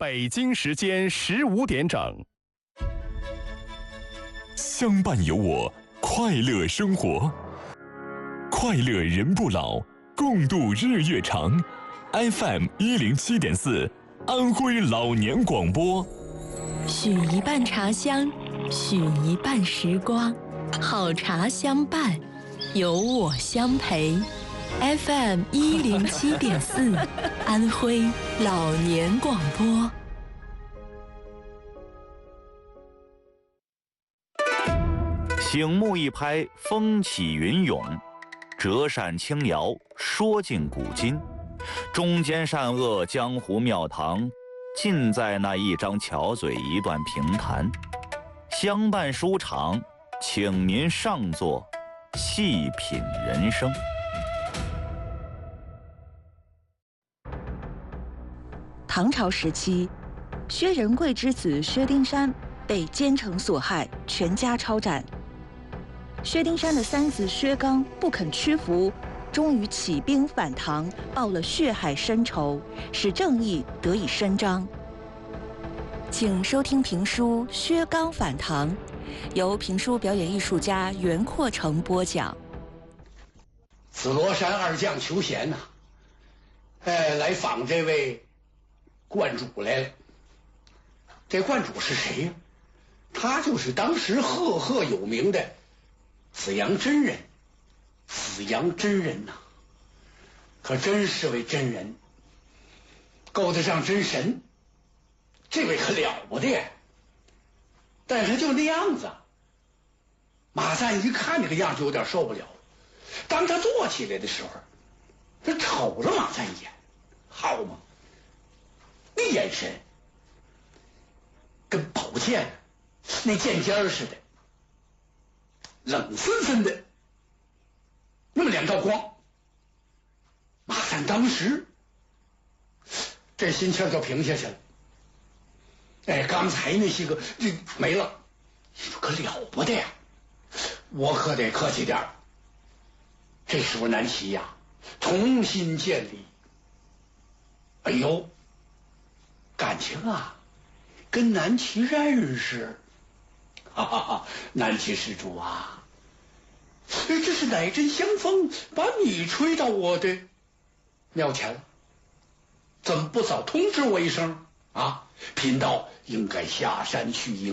北京时间15点整。 相伴有我，快乐生活，快乐人不老，共度日月长。FM 107.4，安徽老年广播。 许一半茶香，许一半时光，好茶相伴，有我相陪。FM 107.4，安徽老年广播。 醒目一拍，风起云涌；折扇轻摇，说尽古今。中间善恶，江湖庙堂，尽在那一张巧嘴，一段评弹。相伴书场，请您上座，细品人生。 唐朝时期，薛仁贵之子薛丁山被奸臣所害，全家抄斩。薛丁山的三子薛刚不肯屈服，终于起兵反唐，报了血海深仇，使正义得以伸张。请收听评书《薛刚反唐》，由评书表演艺术家袁阔成播讲。 紫罗山二将求贤呐，来访这位观主来了。这观主是谁呀？他就是当时赫赫有名的紫阳真人。紫阳真人呐，可真是位真人，够得上真神。这位可了不得，但是就那样子，马赞一看这个样就有点受不了。当他坐起来的时候，他瞅了马赞一眼，好嘛，那眼神跟宝剑那剑尖似的，冷森森的，那么两道光。马赞当时这心气就平下去了。刚才那些个这没了，可了不得呀！我可得客气点儿。这时候南齐呀，重新建立。哎呦，感情啊，跟南齐认识。哈哈哈，南齐施主啊，这是哪阵香风把你吹到我的庙前了？怎么不早通知我一声啊？贫道应该下山去迎